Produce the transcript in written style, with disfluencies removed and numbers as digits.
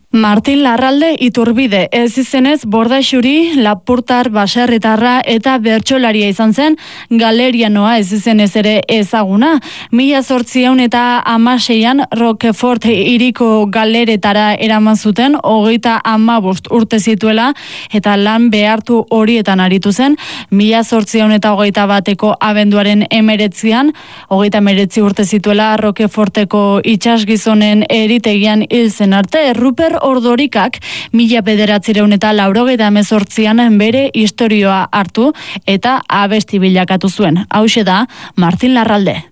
Martin Larralde Iturbide, ez izenez Bordaxuri, Lapurtar, Baserritarra eta bertsolaria izan zen, galerianoa ez izenez ere ezaguna. 1816an Roquefort hiriko galeretara eraman zuten, 35 urte zituela, eta lan behartu horietan aritu zen. 1821eko abenduaren 19an, 39 urte zituela Roqueforteko itsasgizonen eritegian hil zen arte. Rupert Ordorikak 1988an bere istorioa hartu eta abesti bilakatu zuen. Hauxe da Martin Larralde.